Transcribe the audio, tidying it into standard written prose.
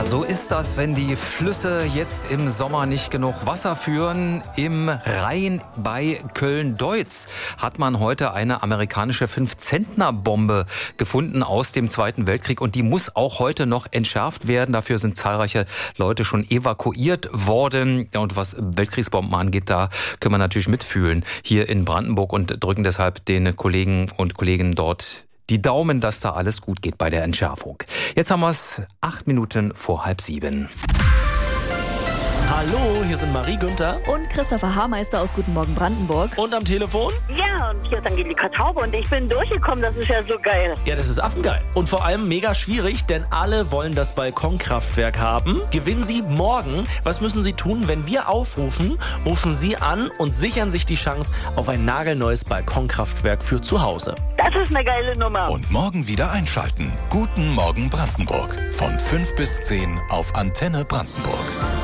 So ist das, wenn die Flüsse jetzt im Sommer nicht genug Wasser führen. Im Rhein bei Köln-Deutz hat man heute eine amerikanische 5-Zentner-Bombe gefunden aus dem Zweiten Weltkrieg. Und die muss auch heute noch entschärft werden. Dafür sind zahlreiche Leute schon evakuiert worden. Ja, und was Weltkriegsbomben angeht, da können wir natürlich mitfühlen hier in Brandenburg und drücken deshalb den Kollegen und Kolleginnen dort die Daumen, dass da alles gut geht bei der Entschärfung. Jetzt haben wir es 8 Minuten vor 6:30. Hallo, hier sind Marie Günther. Und Christopher Haarmeister aus Guten Morgen Brandenburg. Und am Telefon? Ja, und hier ist Angelika Taube und ich bin durchgekommen, das ist ja so geil. Ja, das ist affengeil. Und vor allem mega schwierig, denn alle wollen das Balkonkraftwerk haben. Gewinnen Sie morgen. Was müssen Sie tun, wenn wir aufrufen? Rufen Sie an und sichern sich die Chance auf ein nagelneues Balkonkraftwerk für zu Hause. Das ist eine geile Nummer. Und morgen wieder einschalten. Guten Morgen Brandenburg. Von 5 bis 10 auf Antenne Brandenburg.